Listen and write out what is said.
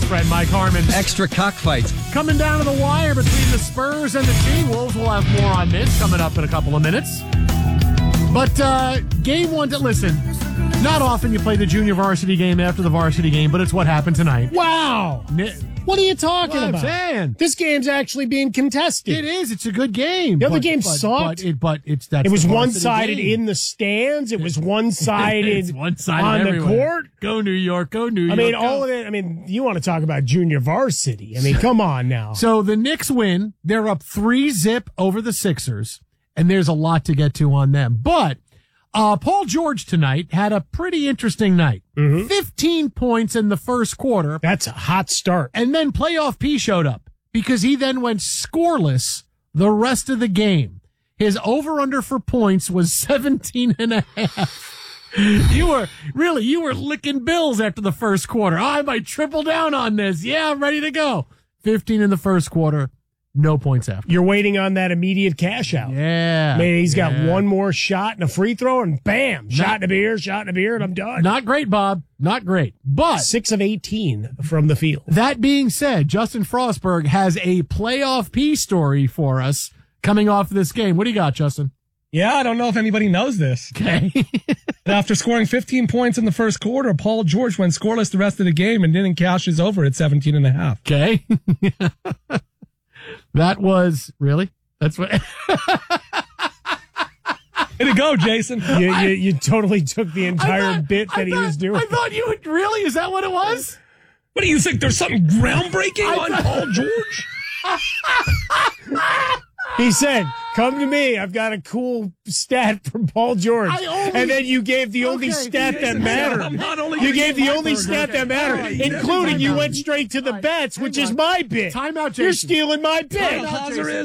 friend Mike Harmon. Extra cockfights. Coming down to the wire between the Spurs and the T-Wolves. We'll have more on this coming up in a couple of minutes. But game one, listen, not often you play the junior varsity game after the varsity game, but it's what happened tonight. Wow. What are you talking about? I'm saying. This game's actually being contested. It is. It's a good game. The other game sucked. But it was one-sided in the stands. It was one-sided on everywhere. The court. Go New York. Go New York. I mean, all of it. I mean, you want to talk about junior varsity. I mean, come on now. So the Knicks win. They're up 3-0 over the Sixers, and there's a lot to get to on them. But Paul George tonight had a pretty interesting night. 15 points in the first quarter. That's a hot start. And then Playoff P showed up because he then went scoreless the rest of the game. His over-under for points was 17.5. You were licking bills after the first quarter. I might triple down on this. Yeah, I'm ready to go. 15 in the first quarter. No points after. You're waiting on that immediate cash out. Yeah. Maybe he's got one more shot and a free throw, and bam, shot in a beer, and I'm done. Not great, Bob. Not great. But 6 of 18 from the field. That being said, Justin Frostberg has a playoff P story for us coming off this game. What do you got, Justin? Yeah, I don't know if anybody knows this. Okay. After scoring 15 points in the first quarter, Paul George went scoreless the rest of the game and didn't cash his over at 17.5. Okay. That was really. That's what. Way to go, Jason! You totally took the entire bit that he was doing. I thought you would really. Is that what it was? What do you think? There's something groundbreaking on Paul George? He said, "Come to me. I've got a cool stat from Paul George." And then you gave the only stat that mattered. You gave the only stat that mattered, including you went straight to the bets, which is my bit. Timeout, Jason. You're stealing my bit. Timeout, Jason.